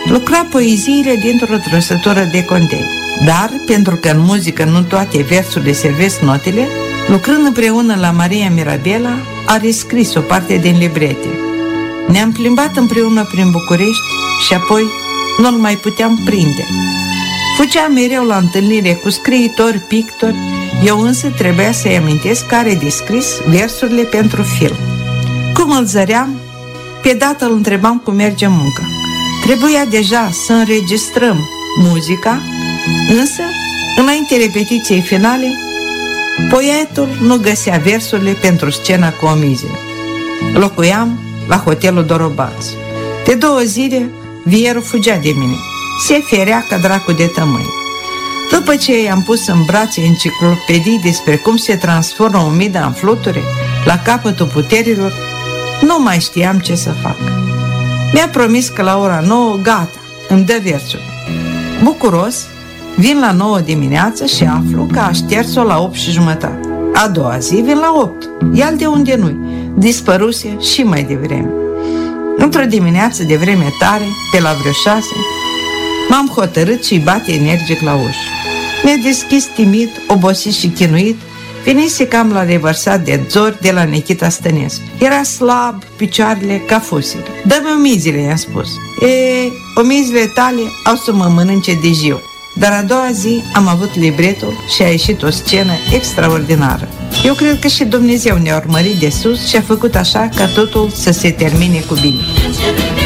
Lucra poeziile dintr-o trăsătură de conteni. Dar, pentru că în muzică nu toate versurile servesc notele, lucrând împreună la Maria Mirabela, a rescris o parte din librete. Ne-am plimbat împreună prin București și apoi nu-l mai puteam prinde. Fugea mereu la întâlnire cu scriitori, pictori, eu însă trebuia să-i amintesc că are descris versurile pentru film. Cum îl zăream, pe dată îl întrebam cum merge munca. Trebuia deja să înregistrăm muzica, însă, înainte repetiției finale, poetul nu găsea versurile pentru scena cu omizile. Locuiam la hotelul Dorobaț. De 2 zile, vierul fugea de mine. Se ferea ca dracu de tămâi. După ce i-am pus în brațe enciclopedii despre cum se transformă umida în fluture, la capătul puterilor, nu mai știam ce să fac. Mi-a promis că la ora 9, gata, îmi dă versul. Bucuros, vin la 9 dimineață și aflu că a șters-o la 8:30. A doua zi vin la 8. Iar de unde nu-i? Dispăruse și mai devreme. Într-o dimineață de vreme tare, pe la vreo 6, m-am hotărât și-i bate energic la ușă. Mi-a deschis timid, obosit și chinuit. Venise cam la revărsat de zori de la Nechita Stănescu. Era slab, picioarele ca fusile. Dă-mi omizile, i-am spus. Omizile tale au să mă mănânce de jiu. Dar a doua zi am avut libretul și a ieșit o scenă extraordinară. Eu cred că și Dumnezeu ne-a urmărit de sus și a făcut așa ca totul să se termine cu bine.